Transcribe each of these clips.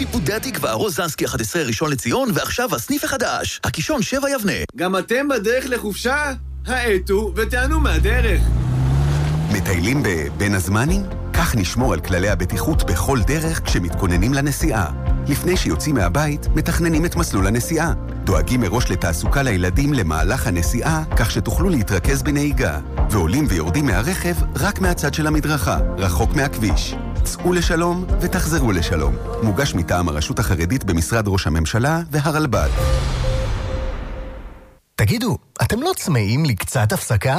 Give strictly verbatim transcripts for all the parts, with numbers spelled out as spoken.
פודה תקווה, רוזנסקי אחת עשרה ראשון לציון, ועכשיו הסניף החדש, הקישון שבע יבנה. גם אתם בדרך לחופשה? האטו ותענו מהדרך. מטיילים בבין הזמנים? כך נשמור על כללי הבטיחות בכל דרך כשמתכוננים לנסיעה. לפני שיוצאים מהבית, מתכננים את מסלול הנסיעה. דואגים מראש לתעסוקה לילדים למהלך הנסיעה, כך שתוכלו להתרכז בנהיגה. ועולים ויורדים מהרכב רק מהצד של המדרכה, רחוק מהכביש. צאו לשלום ותחזרו לשלום. מוגש מטעם הרשות החרדית במשרד ראש הממשלה והרלב"ד. תגידו, אתם לא צמאים לי קצת הפסקה?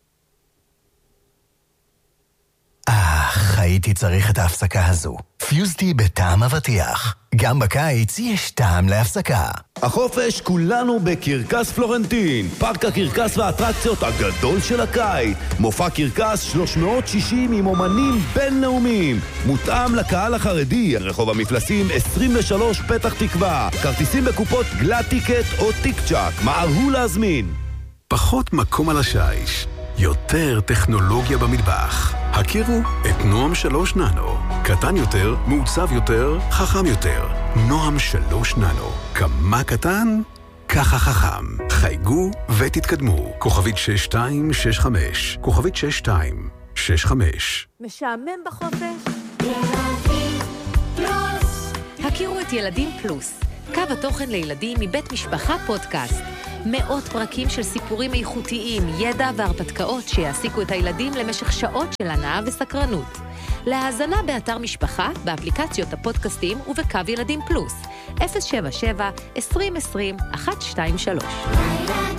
אך, הייתי צריך את ההפסקה הזו. פיוזטי בטעם אבטיח. גם בקיץ יש טעם להפסקה. החופש כולנו בקרקס פלורנטין, פארק הקרקס והאטרקציות הגדול של הקיץ. מופע קרקס שלוש מאות שישים עם אומנים בינלאומיים, מותאם לקהל החרדי. רחוב המפלסים עשרים ושלוש פתח תקווה. כרטיסים בקופות גלאט טיקט או טיק צ'ק. מהרו להזמין. פחות מקום על השיש, יותר טכנולוגיה במטבח. הכירו את נועם שלוש ננו. קטן יותר, מעוצב יותר, חכם יותר. נועם שלוש ננו. כמה קטן, ככה חכם. חייגו ותתקדמו. כוכבית שש שתיים שש חמש. כוכבית שש שתיים שש חמש. משעמם בחופש? ילדים פלוס. הכירו את ילדים פלוס. קו התוכן לילדים מבית משפחה פודקאסט. מאות פרקים של סיפורים איכותיים, ידע והרפתקאות שיעסיקו את הילדים למשך שעות של הנאה וסקרנות. להאזנה באתר משפחה, באפליקציות הפודקאסטים ובקו ילדים פלוס. אפס שבע שבע עשרים עשרים אחת שתיים שלוש.